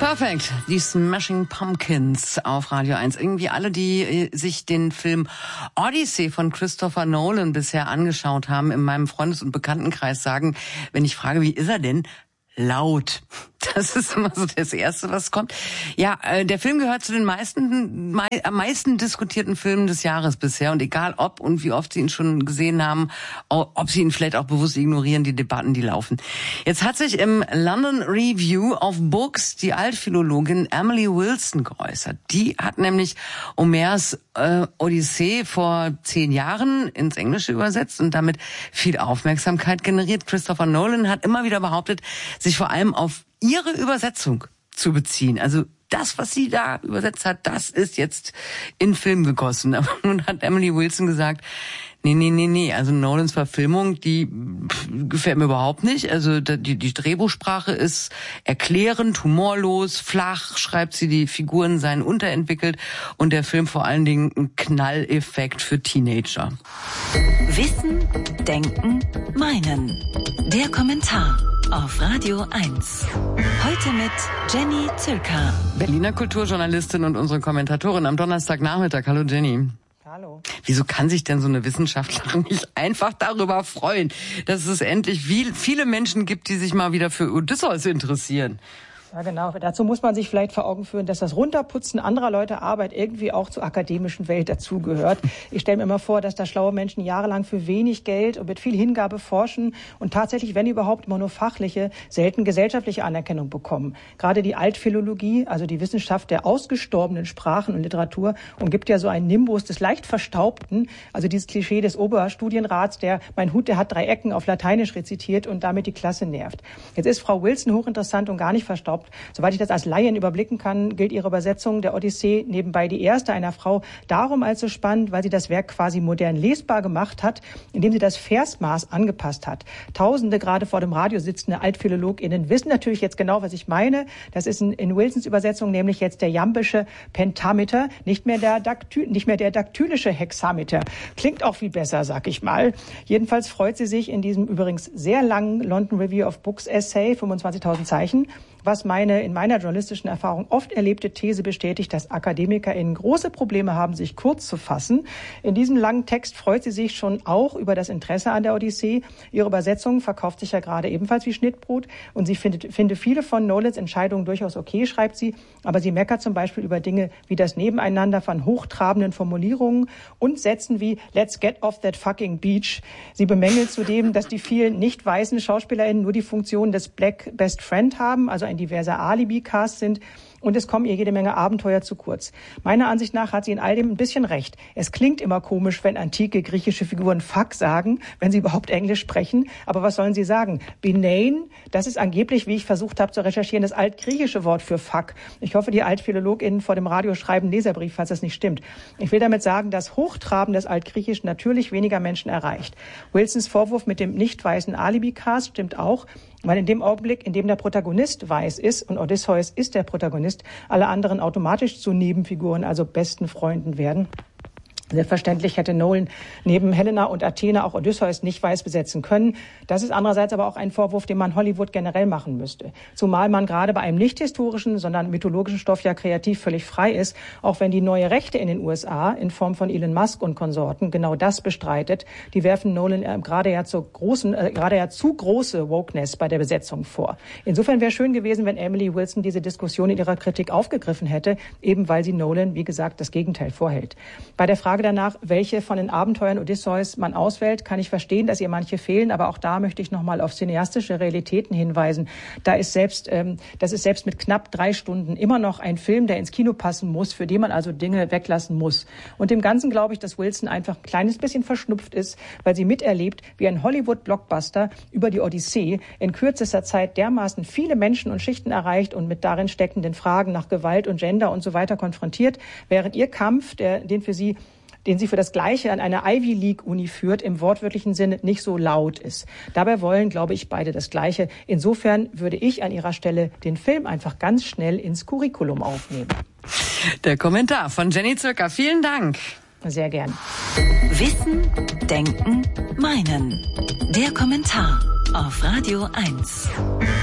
Perfekt, die Smashing Pumpkins auf Radio 1. Irgendwie alle, die sich den Film Odyssey von Christopher Nolan bisher angeschaut haben, in meinem Freundes- und Bekanntenkreis sagen, wenn ich frage, wie ist er denn? Laut. Das ist immer so das Erste, was kommt. Ja, der Film gehört zu den am meisten diskutierten Filmen des Jahres bisher. Und egal ob und wie oft Sie ihn schon gesehen haben, ob Sie ihn vielleicht auch bewusst ignorieren, die Debatten, die laufen. Jetzt hat sich im London Review of Books die Altphilologin Emily Wilson geäußert. Die hat nämlich Homers Odyssee vor 10 Jahren ins Englische übersetzt und damit viel Aufmerksamkeit generiert. Christopher Nolan hat immer wieder behauptet, sich vor allem auf ihre Übersetzung zu beziehen. Also das, was sie da übersetzt hat, das ist jetzt in Film gegossen. Aber nun hat Emily Wilson gesagt, nee. Also Nolans Verfilmung, die gefällt mir überhaupt nicht. Also die Drehbuchsprache ist erklärend, humorlos, flach, schreibt sie, die Figuren seien unterentwickelt und der Film vor allen Dingen ein Knalleffekt für Teenager. Wissen, Denken, Meinen. Der Kommentar auf Radio 1. Heute mit Jenny Zülker. Berliner Kulturjournalistin und unsere Kommentatorin am Donnerstagnachmittag. Hallo Jenny. Hallo. Wieso kann sich denn so eine Wissenschaftlerin nicht einfach darüber freuen, dass es endlich viele Menschen gibt, die sich mal wieder für Odysseus interessieren? Ja, genau. Dazu muss man sich vielleicht vor Augen führen, dass das Runterputzen anderer Leute Arbeit irgendwie auch zur akademischen Welt dazugehört. Ich stelle mir immer vor, dass da schlaue Menschen jahrelang für wenig Geld und mit viel Hingabe forschen und tatsächlich, wenn überhaupt, immer nur fachliche, selten gesellschaftliche Anerkennung bekommen. Gerade die Altphilologie, also die Wissenschaft der ausgestorbenen Sprachen und Literatur, umgibt ja so einen Nimbus des leicht Verstaubten, also dieses Klischee des Oberstudienrats, der mein Hut, der hat 3 Ecken auf Lateinisch rezitiert und damit die Klasse nervt. Jetzt ist Frau Wilson hochinteressant und gar nicht verstaubt. Soweit ich das als Laien überblicken kann, gilt ihre Übersetzung der Odyssee nebenbei die erste einer Frau darum als so spannend, weil sie das Werk quasi modern lesbar gemacht hat, indem sie das Versmaß angepasst hat. Tausende gerade vor dem Radio sitzende AltphilologInnen wissen natürlich jetzt genau, was ich meine. Das ist in Wilsons Übersetzung nämlich jetzt der jambische Pentameter, nicht mehr der daktylische Hexameter. Klingt auch viel besser, sag ich mal. Jedenfalls freut sie sich in diesem übrigens sehr langen London Review of Books Essay, 25.000 Zeichen, was in meiner journalistischen Erfahrung oft erlebte These bestätigt, dass AkademikerInnen große Probleme haben, sich kurz zu fassen. In diesem langen Text freut sie sich schon auch über das Interesse an der Odyssee. Ihre Übersetzung verkauft sich ja gerade ebenfalls wie Schnittbrot und sie finde viele von Nolans Entscheidungen durchaus okay, schreibt sie, aber sie meckert zum Beispiel über Dinge wie das Nebeneinander von hochtrabenden Formulierungen und Sätzen wie "Let's get off that fucking beach". Sie bemängelt zudem, dass die vielen nicht weißen SchauspielerInnen nur die Funktion des Black Best Friend haben, also ein diverser Alibi-Cast sind, und es kommen ihr jede Menge Abenteuer zu kurz. Meiner Ansicht nach hat sie in all dem ein bisschen recht. Es klingt immer komisch, wenn antike griechische Figuren fuck sagen, wenn sie überhaupt Englisch sprechen. Aber was sollen sie sagen? Benein, das ist angeblich, wie ich versucht habe zu recherchieren, das altgriechische Wort für fuck. Ich hoffe, die AltphilologInnen vor dem Radio schreiben Leserbrief, falls das nicht stimmt. Ich will damit sagen, dass Hochtraben des Altgriechisch natürlich weniger Menschen erreicht. Wilsons Vorwurf mit dem nicht weißen Alibi-Cast stimmt auch, weil in dem Augenblick, in dem der Protagonist weiß ist, und Odysseus ist der Protagonist, alle anderen automatisch zu Nebenfiguren, also besten Freunden werden. Selbstverständlich hätte Nolan neben Helena und Athene auch Odysseus nicht weiß besetzen können. Das ist andererseits aber auch ein Vorwurf, den man Hollywood generell machen müsste. Zumal man gerade bei einem nicht historischen, sondern mythologischen Stoff ja kreativ völlig frei ist, auch wenn die neue Rechte in den USA in Form von Elon Musk und Konsorten genau das bestreitet. Die werfen Nolan gerade ja zu große Wokeness bei der Besetzung vor. Insofern wäre schön gewesen, wenn Emily Wilson diese Diskussion in ihrer Kritik aufgegriffen hätte, eben weil sie Nolan, wie gesagt, das Gegenteil vorhält. Bei der Frage danach, welche von den Abenteuern Odysseus man auswählt, kann ich verstehen, dass ihr manche fehlen, aber auch da möchte ich nochmal auf cineastische Realitäten hinweisen. Das ist selbst mit knapp 3 Stunden immer noch ein Film, der ins Kino passen muss, für den man also Dinge weglassen muss. Und dem Ganzen glaube ich, dass Wilson einfach ein kleines bisschen verschnupft ist, weil sie miterlebt, wie ein Hollywood-Blockbuster über die Odyssee in kürzester Zeit dermaßen viele Menschen und Schichten erreicht und mit darin steckenden Fragen nach Gewalt und Gender und so weiter konfrontiert, während ihr Kampf, den sie für das Gleiche an einer Ivy League Uni führt, im wortwörtlichen Sinne nicht so laut ist. Dabei wollen, glaube ich, beide das Gleiche. Insofern würde ich an ihrer Stelle den Film einfach ganz schnell ins Curriculum aufnehmen. Der Kommentar von Jenny Zülker. Vielen Dank. Sehr gern. Wissen, Denken, Meinen. Der Kommentar auf Radio 1.